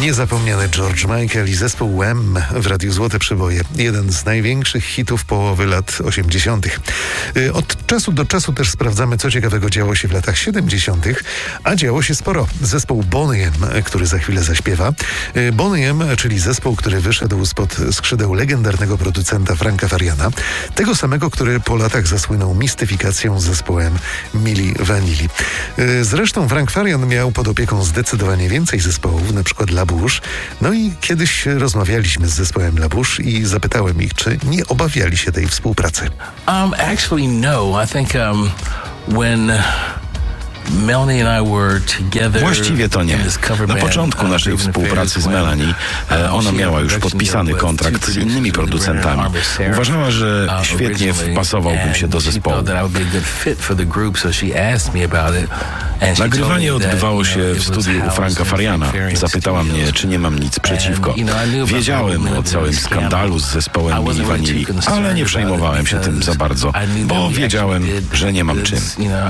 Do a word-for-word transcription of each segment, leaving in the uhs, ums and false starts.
Niezapomniany George Michael i zespół Wham w Radiu Złote Przyboje. Jeden z największych hitów połowy lat osiemdziesiątych. Od czasu do czasu też sprawdzamy, co ciekawego działo się w latach siedemdziesiątych, a działo się sporo. Zespół Boney M, który za chwilę zaśpiewa. Boney M, czyli zespół, który wyszedł spod skrzydeł legendarnego producenta Franka Fariana. Tego samego, który po latach zasłynął mistyfikacją z zespołem Milli Vanilli. Zresztą Frank Farian miał pod opieką zdecydowanie więcej zespołów, na przykład La Bouche. No i kiedyś rozmawialiśmy z zespołem La Bouche i zapytałem ich, czy nie obawiali się tej współpracy. Um, actually, no. I think um, when Melanie and I were together. Właściwie to nie. Na początku naszej współpracy z Melanie ona miała już podpisany kontrakt z innymi producentami. Uważała, że świetnie wpasowałbym się do zespołu. Nagrywanie odbywało się w studiu u Franka Fariana. Zapytała mnie, czy nie mam nic przeciwko. Wiedziałem o całym skandalu z zespołem Milli Vanilli, ale nie przejmowałem się tym za bardzo, bo wiedziałem, że nie mam czym.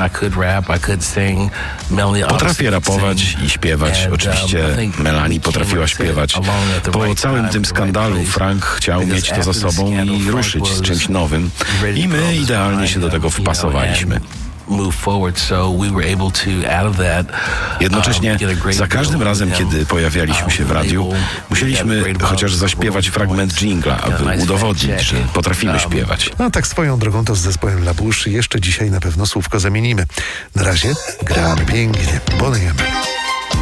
Potrafię rapować i śpiewać. Oczywiście Melanie potrafiła śpiewać. Po całym tym skandalu Frank chciał mieć to za sobą i ruszyć z czymś nowym. I my idealnie się do tego wpasowaliśmy. Jednocześnie za każdym razem, kiedy pojawialiśmy się w radiu, musieliśmy chociaż zaśpiewać fragment dżingla, aby udowodnić, że potrafimy śpiewać. No tak swoją drogą to z zespołem La Bouche jeszcze dzisiaj na pewno słówko zamienimy. Na razie gramy pięknie. Boney M.